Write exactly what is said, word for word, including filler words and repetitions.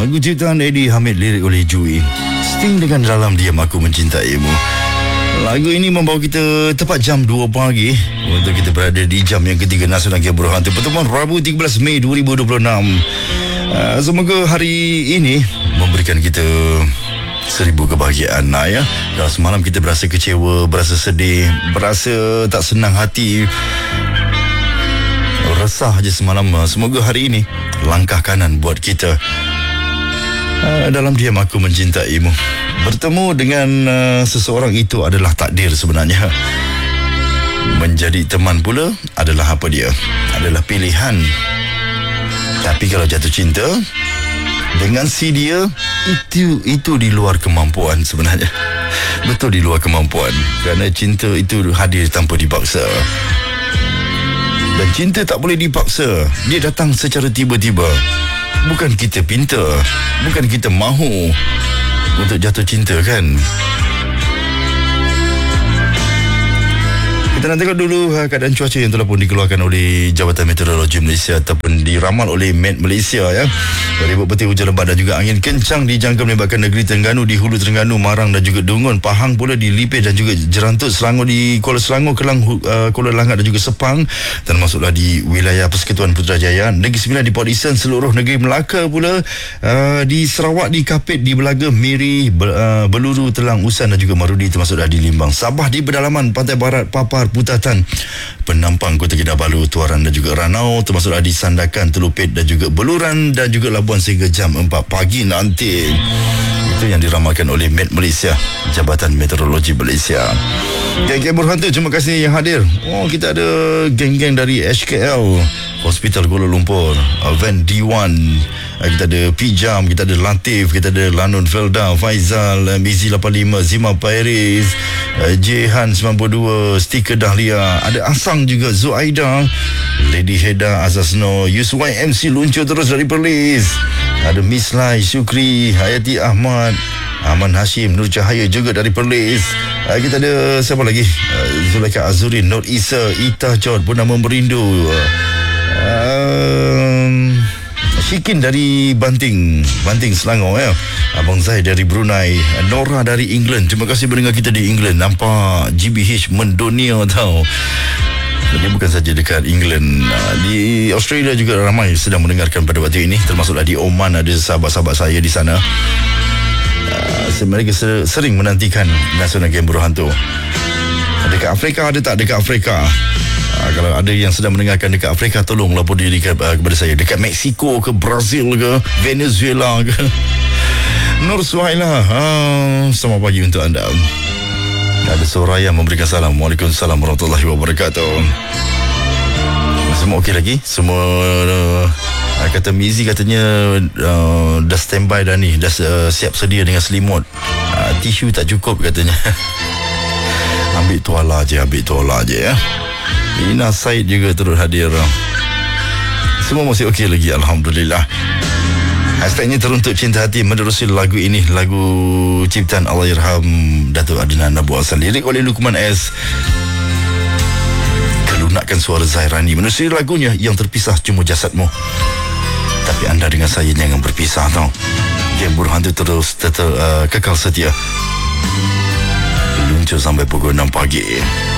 Lagu ciptaan Eddie Hamid, lirik oleh Jui. Sting dengan Dalam Diam Aku Mencintaimu. Lagu ini membawa kita tepat jam dua pagi untuk kita berada di jam yang ketiga Nasional Game Berhantu pertemuan Rabu tiga belas Mei dua ribu dua puluh enam. Uh, semoga hari ini memberikan kita seribu kebahagiaan lah, ya. Dah semalam kita berasa kecewa, berasa sedih, berasa tak senang hati, resah je semalam. Semoga hari ini langkah kanan buat kita. Uh, dalam diam aku mencintaimu. Bertemu dengan uh, seseorang itu adalah takdir sebenarnya. Menjadi teman pula adalah apa dia? Adalah pilihan. Tapi kalau jatuh cinta dengan si dia, itu itu di luar kemampuan sebenarnya. Betul di luar kemampuan. Kerana cinta itu hadir tanpa dipaksa. Dan cinta tak boleh dipaksa. Dia datang secara tiba-tiba. Bukan kita pinta, bukan kita mahu untuk jatuh cinta, kan? Kita nak tengok dulu ha, keadaan cuaca yang telah pun dikeluarkan oleh Jabatan Meteorologi Malaysia ataupun diramal oleh Met Malaysia, ya. Beribut petir hujan lebat dan juga angin kencang dijangka menyebabkan negeri Terengganu, di Hulu Terengganu, Marang dan juga Dungun, Pahang pula di Lipis dan juga Jerantut, Selangor di Kuala Selangor, Kelang, uh, Kuala Langat dan juga Sepang, dan masuklah di wilayah Persekutuan Putrajaya, Negeri Sembilan di Port Dickson, seluruh negeri Melaka pula, uh, di Sarawak, di Kapit, di Belaga, Miri, Be, uh, Beluru, Telang, Usan dan juga Marudi, termasuklah di Limbang, Sabah di pedalaman pantai barat, Papar, Putatan, Penampang, Kota Kinabalu, Tuaran dan juga Ranau, termasuklah di Sandakan, Telupit dan juga Beluran dan juga Labuan sehingga jam empat pagi nanti. Itu yang diramalkan oleh Met Malaysia, Jabatan Meteorologi Malaysia. Geng-geng berhantu, terima kasih yang hadir. Oh, kita ada geng-geng dari H K L, Hospital Kuala Lumpur, Van D satu, kita ada Pijam, kita ada Latif, kita ada Lanun Felda, Faizal, M B Z lapan puluh lima, Zima Pairis, Jehan sembilan puluh dua, Stiker Dahlia, ada Asang juga, Zuaida, Lady Heda, Azazno, Yuswai M C luncur terus dari Perlis, ada Miss Lai, Syukri, Hayati Ahmad, Aman Hashim, Nur Cahaya juga dari Perlis. Uh, kita ada siapa lagi? Uh, Zulaika Azurin, Nur Isa, Ita Jod, Purnama Merindu, uh, Syikin dari Banting, Banting Selangor, ya. Abang Zai dari Brunei, Nora dari England. Terima kasih mendengar kita di England. Nampak G B H mendunia tau. Dia bukan saja dekat England, di Australia juga ramai sedang mendengarkan pada waktu ini, termasuklah di Oman ada sahabat-sahabat saya di sana. Uh, mereka sering menantikan Nasional Game Berhantu. Dekat Afrika ada tak? Dekat Afrika, uh, kalau ada yang sedang mendengarkan dekat Afrika, tolong lapor diri ke, uh, kepada saya. Dekat Mexico ke, Brazil ke, Venezuela ke. Nur Suhaila, uh, selamat pagi untuk anda. Ada Soraya memberikan salam. Waalaikumsalam warahmatullahi wabarakatuh. Semua okey lagi? Semua uh, kata Mizi katanya uh, dah standby dah ni, dah uh, siap sedia dengan selimut. Uh, tisu tak cukup katanya. Ambil tuala je, ambil tuala je, ya. Ina Said juga turut hadir. Semua masih okey lagi, alhamdulillah. Hashtagnya Teruntuk Cinta Hati menerusi lagu ini, lagu ciptaan Allahyarham Datuk Adnan Abu Hassan, lirik oleh Lukman S, kelunakan suara Zairani menerusi lagunya Yang Terpisah Cuma Jasadmu. Tapi anda dengan saya jangan berpisah tau. Game Berhantu terus tetap uh, kekal setia, luncur sampai pukul enam pagi.